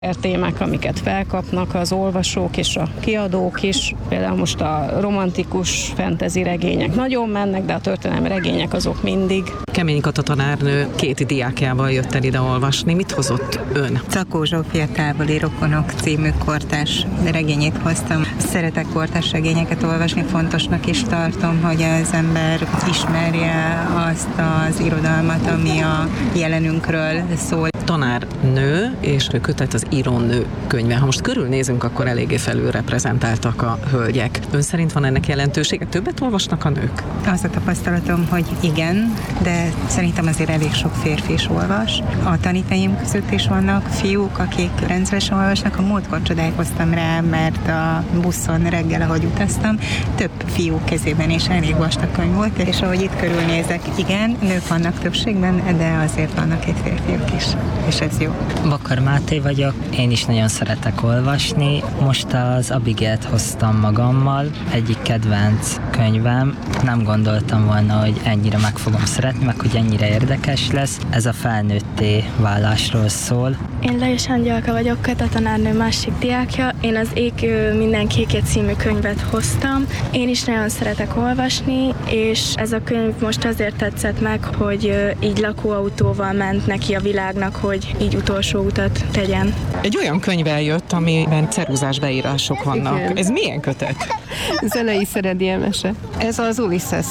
Témák, amiket felkapnak az olvasók és a kiadók is. Például most a romantikus fantasy regények nagyon mennek, de a történelmi regények azok mindig. Kemény Kata tanárnő 2 diákjával jött el ide olvasni. Mit hozott ön? Czakó Zsófia Távoli rokonok című kortárs regényét hoztam. Szeretek kortárs regényeket olvasni, fontosnak is tartom, hogy az ember ismerje azt az irodalmat, ami a jelenünkről szól. Tanárnő és kötet az írónő könyve. Ha most körülnézünk, akkor eléggé felülreprezentáltak a hölgyek. Ön szerint van ennek jelentősége? Többet olvasnak a nők? Az a tapasztalatom, hogy igen, de szerintem azért elég sok férfi is olvas. A tanítványaim között is vannak fiúk, akik rendszeresen olvasnak. A múltkor csodálkoztam rá, mert a buszon reggel, ahogy utaztam, több fiú kezében is elég vastag könyv volt, és ahogy itt körülnézek, igen, nők vannak többségben, de azért vannak itt férfiak is, és ez jó. Bakar Máté vagyok, én is nagyon szeretek olvasni. Most az Abigailt hoztam magammal, egyik kedvenc könyvem. Nem gondoltam volna, hogy ennyire meg fogom szeretni, meg hogy ennyire érdekes lesz. Ez a felnőtté válásról szól. Én Lajos Angyalka vagyok, Kata tanárnő másik diákja. Én az Ég minden kékje című könyvet hoztam. Én is nagyon szeretek olvasni, és ez a könyv most azért tetszett meg, hogy így lakóautóval ment neki a világnak, hogy így utolsó utat tegyen. Egy olyan könyvvel jött, amiben ceruzás beírások vannak. Igen. Ez milyen kötet? Zenei Szeredi mese. Ez az Ulysses.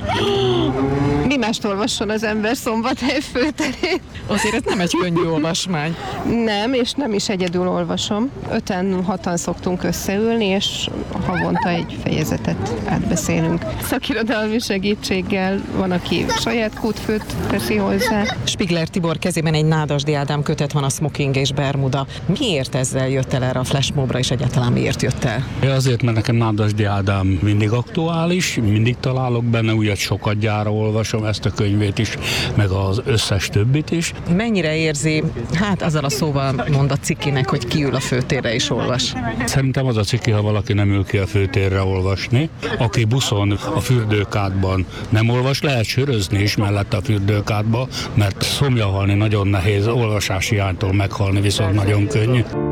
Mi mást olvasson az ember Szombathely főterén? Azért ez nem egy könnyű olvasmány. Nem, és nem is egyedül olvasom. 5-6-an szoktunk összeülni, és havonta egy fejezetet átbeszélünk. Szakirodalmi segítséggel van, aki saját kútfőt teszi hozzá. Spigler Tibor kezében egy Nádasdy Ádám kötet van, a Smoking és Bermuda. Miért ezzel jött el erre a flashmobra, és egyáltalán miért jött el? Azért, mert nekem Nádasdy Ádám mindig aktuális, mindig találok benne újat, sokat gyára olvasom ezt a könyvét is, meg az összes többit is. Mennyire érzi, hát azzal a szóval mond a cikinek, hogy kiül a főtérre és olvas? Szerintem az a ciki, ha valaki nem ül ki a főtérre olvasni. Aki buszon, a fürdőkádban nem olvas, lehet sörözni is mellette a fürdőkádba, mert szomjahalni nagyon nehéz, olvasási hiánytól meghalni viszont nagyon könnyű.